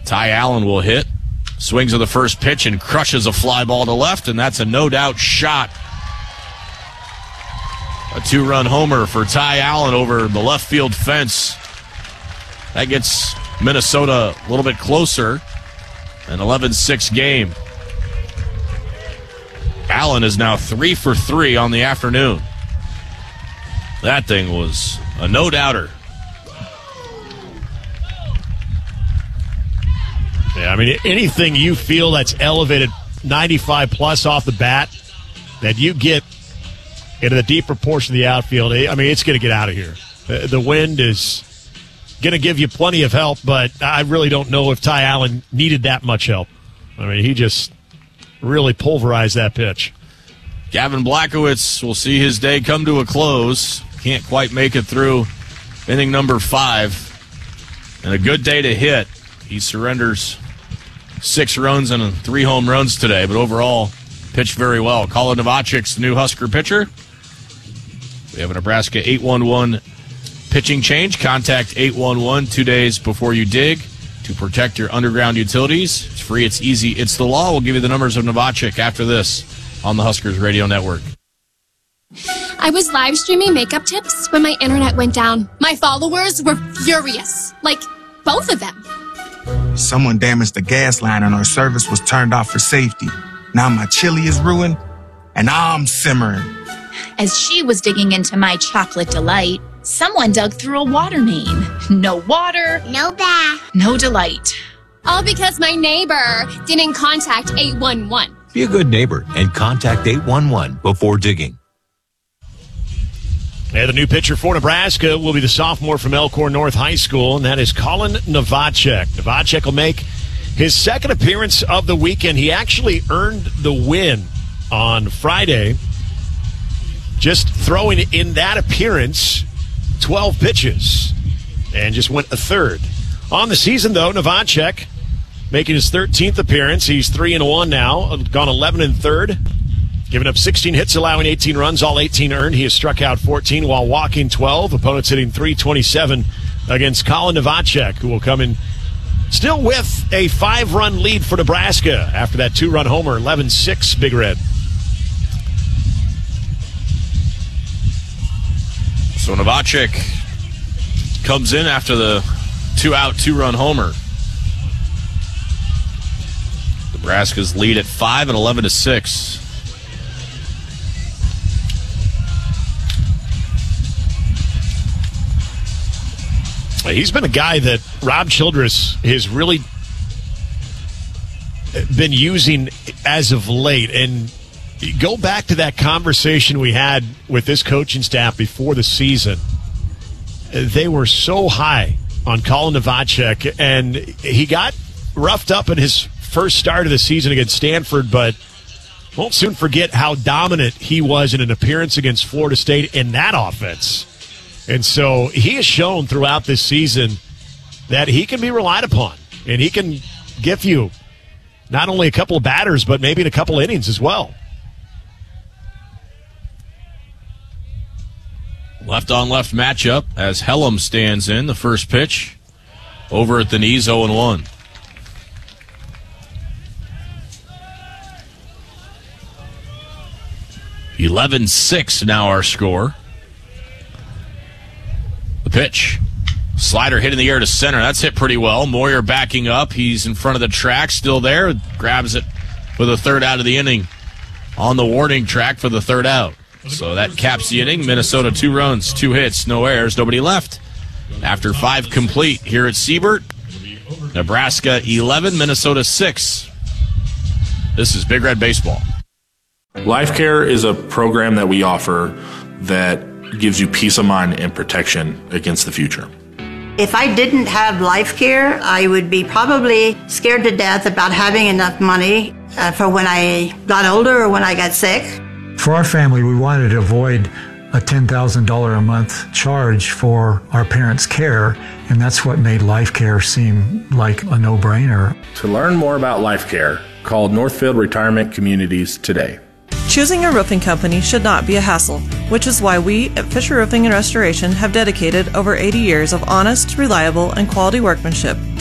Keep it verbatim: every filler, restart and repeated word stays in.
Ty Allen will hit. Swings of the first pitch and crushes a fly ball to left, and that's a no-doubt shot. A two-run homer for Ty Allen over the left field fence. That gets Minnesota a little bit closer. An eleven six game. Allen is now three for three on the afternoon. That thing was a no-doubter. Yeah, I mean, anything you feel that's elevated ninety-five plus off the bat that you get into the deeper portion of the outfield, I mean, it's going to get out of here. The, the wind is going to give you plenty of help, but I really don't know if Ty Allen needed that much help. I mean, he just really pulverized that pitch. Gavin Blackowitz will see his day come to a close. Can't quite make it through inning number five. And a good day to hit. He surrenders six runs and three home runs today, but overall pitched very well. Colin Novacek's the new Husker pitcher. We have a Nebraska eight one one pitching change. Contact eight one one two days before you dig to protect your underground utilities. It's free, it's easy, it's the law. We'll give you the numbers of Novacek after this on the Huskers Radio Network. I was live streaming makeup tips when my internet went down. My followers were furious. Like, both of them. Someone damaged the gas line and our service was turned off for safety. Now my chili is ruined and I'm simmering. As she was digging into my chocolate delight, someone dug through a water main. No water, No bath. no delight. All because my neighbor didn't contact eight one one. Be a good neighbor and contact eight one one before digging. And the new pitcher for Nebraska will be the sophomore from Elkhorn North High School, and that is Colin Novacek. Novacek will make his second appearance of the weekend. He actually earned the win on Friday, just throwing in that appearance twelve pitches and just went a third. On the season, though, Novacek making his thirteenth appearance. He's three and one now, gone eleven and third. Giving up sixteen hits, allowing eighteen runs, all eighteen earned. He has struck out fourteen while walking twelve. Opponents hitting three twenty-seven against Colin Novacek, who will come in still with a five-run lead for Nebraska after that two-run homer, eleven six Big Red. So Novacek comes in after the two-out, two-run homer. Nebraska's lead at five and eleven to six. He's been a guy that Rob Childress has really been using as of late. And go back to that conversation we had with this coaching staff before the season. They were so high on Colin Novacek, and he got roughed up in his first start of the season against Stanford, but won't soon forget how dominant he was in an appearance against Florida State in that offense. And so he has shown throughout this season that he can be relied upon, and he can give you not only a couple of batters, but maybe in a couple innings as well. Left-on-left matchup as Hellum stands in the first pitch. Over at the knees, oh and one. eleven six now our score. The pitch. Slider hit in the air to center. That's hit pretty well. Moyer backing up. He's in front of the track, still there. Grabs it for the third out of the inning on the warning track for the third out. So that caps the inning. Minnesota two runs, two hits, no errors, nobody left. After five complete here at Siebert, Nebraska eleven, Minnesota six. This is Big Red Baseball. Life Care is a program that we offer that gives you peace of mind and protection against the future. If I didn't have Life Care, I would be probably scared to death about having enough money uh, for when I got older or when I got sick. For our family, we wanted to avoid a ten thousand dollars a month charge for our parents' care, and that's what made Life Care seem like a no-brainer. To learn more about Life Care, call Northfield Retirement Communities today. Choosing a roofing company should not be a hassle, which is why we at Fisher Roofing and Restoration have dedicated over eighty years of honest, reliable, and quality workmanship